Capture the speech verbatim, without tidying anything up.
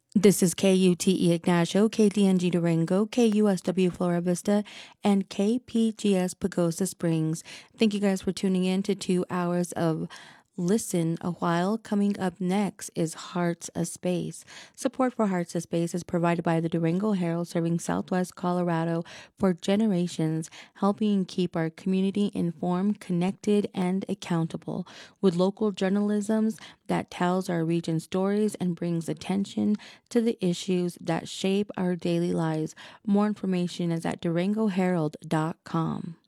This is K U T E Ignacio, K D N G Durango, K U S W Flora Vista, and K P G S Pagosa Springs. Thank you guys for tuning in to two hours of Listen a While. Coming up next is Hearts a Space. Support for Hearts a Space is provided by the Durango Herald, serving Southwest Colorado for generations, helping keep our community informed, connected, and accountable. With local journalism that tells our region's stories and brings attention to the issues that shape our daily lives. More information is at durango herald dot com.